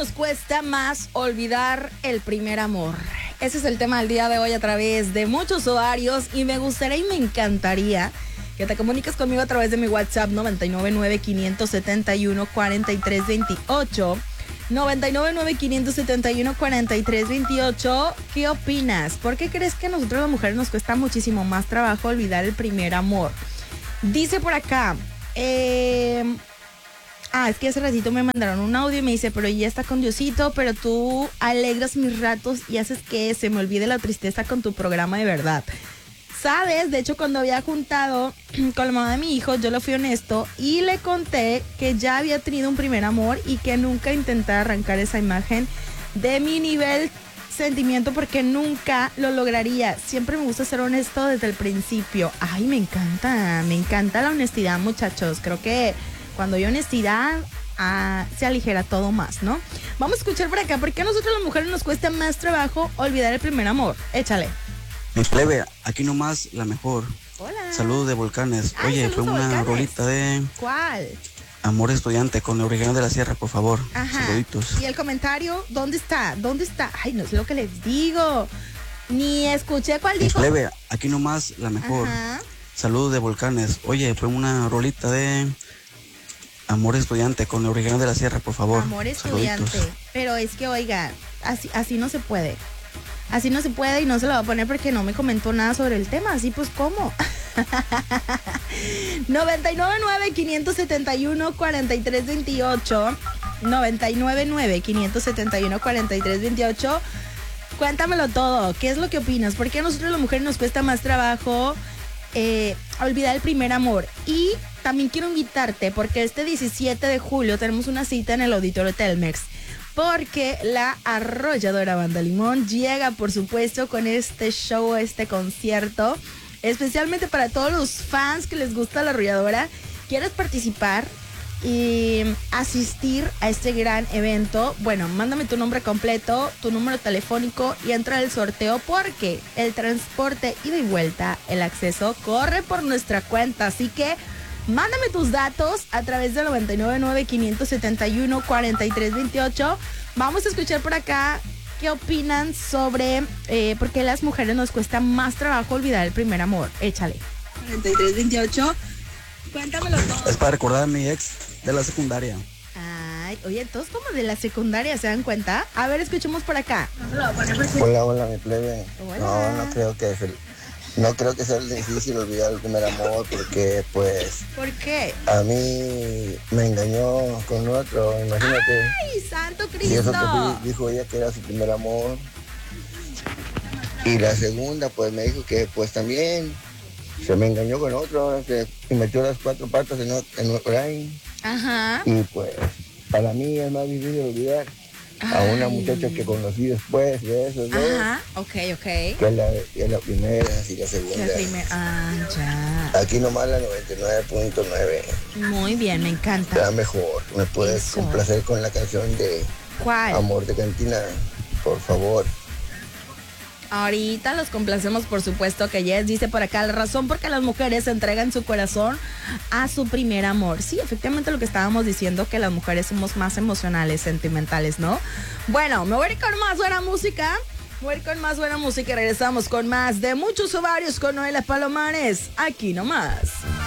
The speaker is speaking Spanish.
nos cuesta más olvidar el primer amor? Ese es el tema del día de hoy a través de muchos usuarios y me gustaría y me encantaría que te comuniques conmigo a través de mi WhatsApp 999-571-4328. 999-571-4328. ¿Qué opinas? ¿Por qué crees que a nosotros las mujeres nos cuesta muchísimo más trabajo olvidar el primer amor? Dice por acá, es que hace ratito me mandaron un audio y me dice, pero ya está con Diosito, pero tú alegras mis ratos y haces que se me olvide la tristeza con tu programa de verdad. ¿Sabes? De hecho, cuando había juntado con la mamá de mi hijo, yo le fui honesto y le conté que ya había tenido un primer amor y que nunca intenté arrancar esa imagen de mi nivel sentimiento porque nunca lo lograría. Siempre me gusta ser honesto desde el principio. Ay, me encanta la honestidad, muchachos. Creo que cuando hay honestidad, se aligera todo más, ¿no? Vamos a escuchar por acá. ¿Por qué a nosotros las mujeres nos cuesta más trabajo olvidar el primer amor? Échale. Mi plebe, aquí nomás la mejor. Hola. Saludos de Volcanes. Ay, oye, fue una Volcanes. rolita de ¿Cuál? Amor Estudiante con el original de la Sierra, por favor. Ajá. Saluditos. ¿Y el comentario? ¿Dónde está? Ay, no sé lo que les digo. Ni escuché cuál Mi dijo. plebe, aquí nomás la mejor. Ajá. Saludos de Volcanes. Oye, fue una rolita de Amor Estudiante con el original de la Sierra, por favor. Amor estudiante. Saluditos. Pero es que, oiga, así no se puede. Así no se puede y no se lo va a poner porque no me comentó nada sobre el tema. Así pues, ¿cómo? 999-571-4328. 999-571-4328. Cuéntamelo todo. ¿Qué es lo que opinas? ¿Por qué a nosotros las mujeres nos cuesta más trabajo olvidar el primer amor? Y también quiero invitarte porque este 17 de julio tenemos una cita en el Auditorio Telmex. Porque la arrolladora Banda Limón llega, por supuesto, con este show, este concierto, especialmente para todos los fans que les gusta la arrolladora. ¿Quieres participar y asistir a este gran evento? Bueno, mándame tu nombre completo, tu número telefónico y entra al sorteo porque el transporte ida y vuelta, el acceso corre por nuestra cuenta. Así que mándame tus datos a través del 999-571-4328. Vamos a escuchar por acá qué opinan sobre por qué a las mujeres nos cuesta más trabajo olvidar el primer amor. Échale. 4328. Cuéntamelo todo. Es para recordar a mi ex de la secundaria. Ay, oye, todos como de la secundaria, ¿se dan cuenta? A ver, escuchemos por acá. Hola, mi plebe. Hola. No creo que sea difícil olvidar el primer amor porque, pues, ¿Por qué? a mí me engañó con otro, imagínate. ¡Ay, santo Y eso Cristo! que dijo ella que era su primer amor. Y la segunda, pues, me dijo que, pues, también se me engañó con otro, que metió las 4 patas en por ahí. Ajá. Y, pues, para mí es más difícil olvidar a una muchacha que conocí después de esos dos. Ajá, ok. Que es la primera y la segunda. Ya. Aquí nomás la 99.9. Muy bien, me encanta. La mejor. ¿Me puedes Eso. complacer con la canción de ¿Cuál? Amor de Cantina? Por favor. Ahorita los complacemos, por supuesto que Yes dice por acá, la razón por qué las mujeres entregan su corazón a su primer amor. Sí, efectivamente lo que estábamos diciendo, que las mujeres somos más emocionales, sentimentales, ¿no? Bueno, me voy a ir con más buena música. Y regresamos con más de muchos ovarios con Noela Palomares. Aquí nomás.